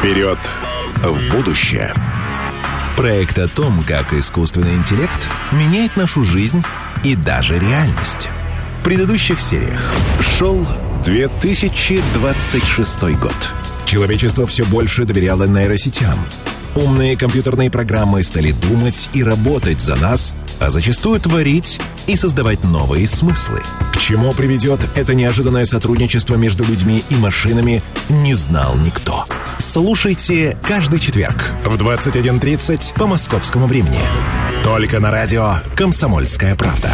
Вперед в будущее. Проект о том, как искусственный интеллект меняет нашу жизнь и даже реальность. В предыдущих сериях шел 2026 год. Человечество все больше доверяло нейросетям. Умные компьютерные программы стали думать и работать за нас, а зачастую творить и создавать новые смыслы. К чему приведет это неожиданное сотрудничество между людьми и машинами, не знал никто. Слушайте каждый четверг в 21:30 по московскому времени. Только на радио «Комсомольская правда».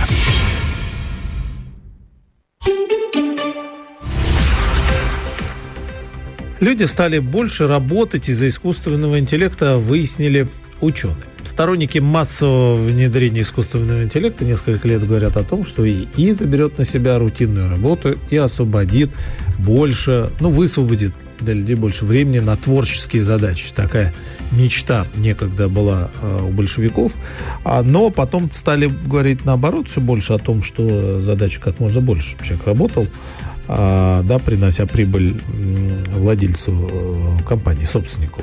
Люди стали больше работать из-за искусственного интеллекта, выяснили ученые. Сторонники массового внедрения искусственного интеллекта несколько лет говорят о том, что ИИ заберет на себя рутинную работу и освободит больше, высвободит для людей больше времени на творческие задачи. Такая мечта некогда была у большевиков, но потом стали говорить наоборот все больше о том, что задача как можно больше, чтобы человек работал, принося прибыль владельцу компании, собственнику.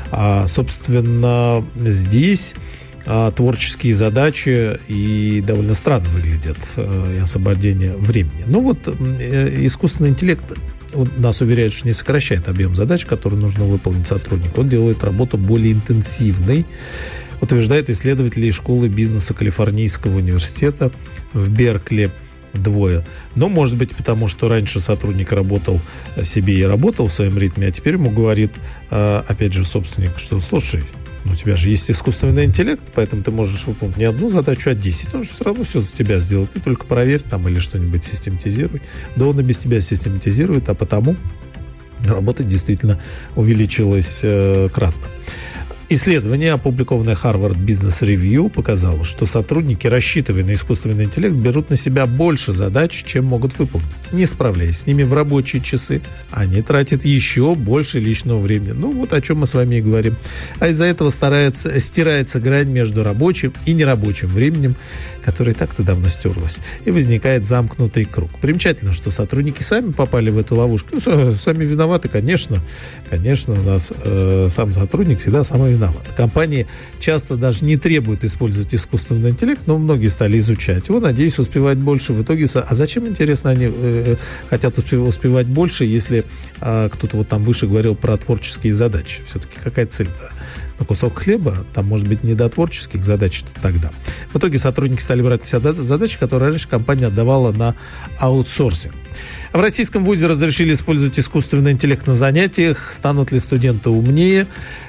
Собственно, здесь творческие задачи и довольно странно выглядят, и освобождение времени. Искусственный интеллект нас уверяет, что не сокращает объем задач, которые нужно выполнить сотруднику. Он делает работу более интенсивной, утверждает исследователи школы бизнеса Калифорнийского университета в Беркли. Двое. Может быть, потому что раньше сотрудник работал себе и работал в своем ритме, а теперь ему говорит, опять же, собственник, что, слушай, у тебя же есть искусственный интеллект, поэтому ты можешь выполнить не одну задачу, а 10. Он же все равно все за тебя сделает. Ты только проверь там или что-нибудь систематизируй. Да он и без тебя систематизирует, а потому работа действительно увеличилась кратно. Исследование, опубликованное Harvard Business Review, показало, что сотрудники, рассчитывая на искусственный интеллект, берут на себя больше задач, чем могут выполнить. Не справляясь с ними в рабочие часы, они тратят еще больше личного времени. О чем мы с вами и говорим. А из-за этого стирается грань между рабочим и нерабочим временем, которая так-то давно стерлась. И возникает замкнутый круг. Примечательно, что сотрудники сами попали в эту ловушку. Сами виноваты, конечно. Конечно, у нас сам сотрудник всегда самый виноват. Компании часто даже не требуют использовать искусственный интеллект, но многие стали изучать его, надеясь успевать больше. В итоге, а зачем, интересно, они хотят успевать больше, если кто-то там выше говорил про творческие задачи? Все-таки какая цель-то? На кусок хлеба, там, может быть, не до творческих задач тогда. В итоге сотрудники стали брать на себя задачи, которые раньше компания отдавала на аутсорсинг. В российском вузе разрешили использовать искусственный интеллект на занятиях. Станут ли студенты умнее?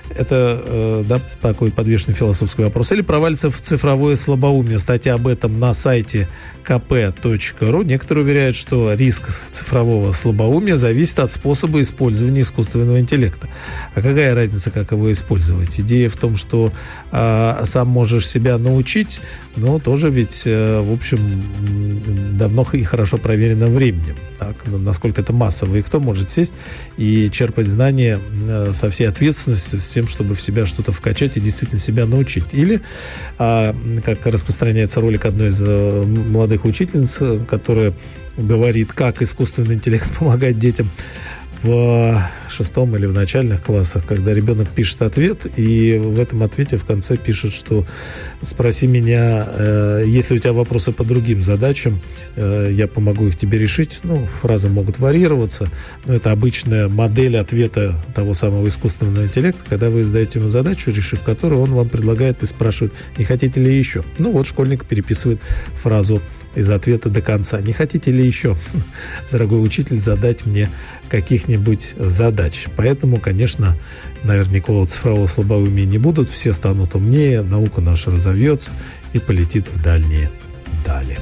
Это такой подвешенный философский вопрос. Или провалится в цифровое слабоумие? Статья об этом на сайте kp.ru. Некоторые уверяют, что риск цифрового слабоумия зависит от способа использования искусственного интеллекта. А какая разница, как его использовать? Идея в том, что сам можешь себя научить, но тоже ведь, в общем, давно и хорошо проверено временем. Так, насколько это массово, и кто может сесть и черпать знания со всей ответственностью, с тем, чтобы в себя что-то вкачать и действительно себя научить. Или, как распространяется ролик одной из молодых учительниц, которая говорит, как искусственный интеллект помогает детям в 6 или в начальных классах, когда ребенок пишет ответ, и в этом ответе в конце пишет, что спроси меня, если у тебя вопросы по другим задачам, я помогу их тебе решить. Фразы могут варьироваться, но это обычная модель ответа того самого искусственного интеллекта, когда вы задаете ему задачу, решив которую, он вам предлагает и спрашивает, не хотите ли еще. Школьник переписывает фразу из ответа до конца. Не хотите ли еще, дорогой учитель, задать мне каких-нибудь задач? Поэтому, конечно, наверное, никакого цифрового слабоумия не будут. Все станут умнее, наука наша разовьется и полетит в дальние дали.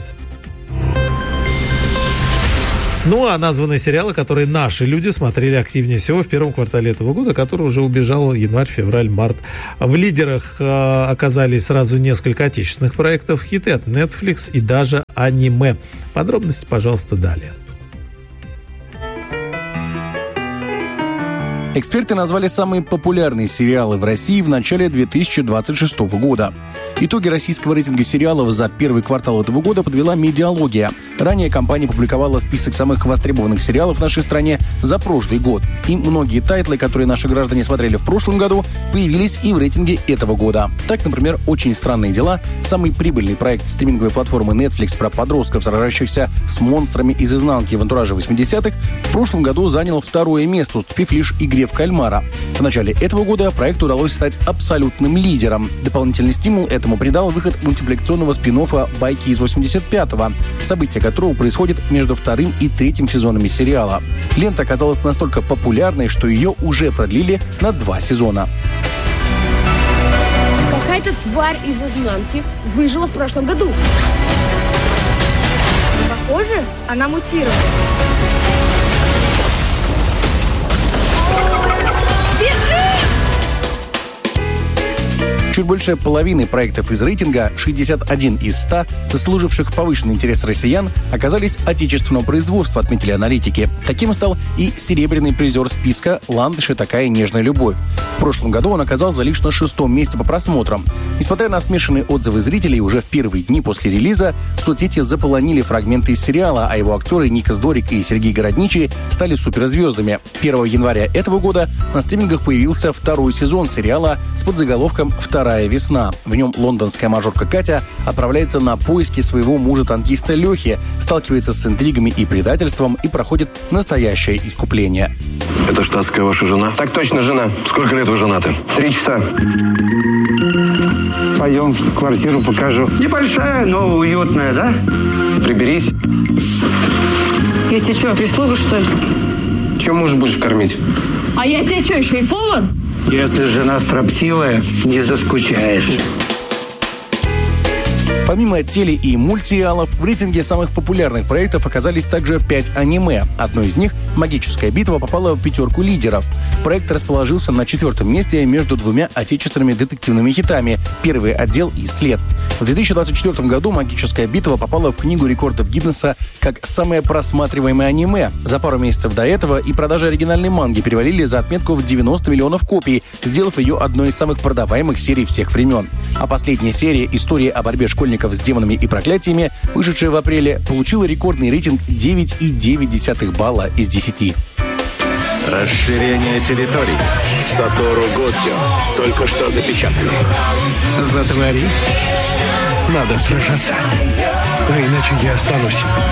А названные сериалы, которые наши люди смотрели активнее всего в первом квартале этого года, который уже убежал январь, февраль, март. В лидерах оказались сразу несколько отечественных проектов, хиты от Netflix и даже аниме. Подробности, пожалуйста, далее. Эксперты назвали самые популярные сериалы в России в начале 2026 года. Итоги российского рейтинга сериалов за первый квартал этого года подвела «Медиалогия». Ранее компания публиковала список самых востребованных сериалов в нашей стране за прошлый год. И многие тайтлы, которые наши граждане смотрели в прошлом году, появились и в рейтинге этого года. Так, например, «Очень странные дела», самый прибыльный проект стриминговой платформы Netflix про подростков, сражающихся с монстрами из изнанки в антураже 80-х, в прошлом году занял второе место, уступив лишь «Игре в кальмара». В начале этого года проекту удалось стать абсолютным лидером. Дополнительный стимул этому придал выход мультипликационного спин-оффа «Байки из 85-го», события которого происходит между вторым и третьим сезонами сериала. Лента оказалась настолько популярной, что ее уже продлили на 2 сезона. Какая-то тварь из изнанки выжила в прошлом году. Похоже, она мутировала. Чуть больше половины проектов из рейтинга, 61 из 100, заслуживших повышенный интерес россиян, оказались отечественного производства, отметили аналитики. Таким стал и серебряный призер списка «Ландыши. Такая нежная любовь». В прошлом году он оказался лишь на 6-м месте по просмотрам. Несмотря на смешанные отзывы зрителей, уже в первые дни после релиза соцсети заполонили фрагменты из сериала, а его актеры Никас Дорик и Сергей Городничий стали суперзвездами. 1 января этого года на стримингах появился второй сезон сериала с подзаголовком «Вторая весна». В нем лондонская мажорка Катя отправляется на поиски своего мужа-танкиста Лехи, сталкивается с интригами и предательством и проходит настоящее искупление. Это штатская ваша жена? Так точно, жена. Сколько лет вы женаты? 3 часа. Пойдем, квартиру покажу. Небольшая, но уютная, да? Приберись. Если что, прислуга, что ли? Чем мужа будешь кормить? А я тебе что, еще и повар? Если жена строптивая, не заскучаешь. Помимо теле- и мультсериалов, в рейтинге самых популярных проектов оказались также 5 аниме. Одно из них, «Магическая битва», попала в 5 лидеров. Проект расположился на 4-м месте между 2 отечественными детективными хитами «Первый отдел» и «След». В 2024 году «Магическая битва» попала в Книгу рекордов Гиннесса как самое просматриваемое аниме. За пару месяцев до этого и продажи оригинальной манги перевалили за отметку в 90 миллионов копий, сделав ее одной из самых продаваемых серий всех времен. А последняя серия «История о борьбе школьников с демонами и проклятиями», вышедшая в апреле, получила рекордный рейтинг 9,9 балла из 10. Расширение территорий. Сатору Годзё только что запечатали. Затворись. Надо сражаться. А иначе я останусь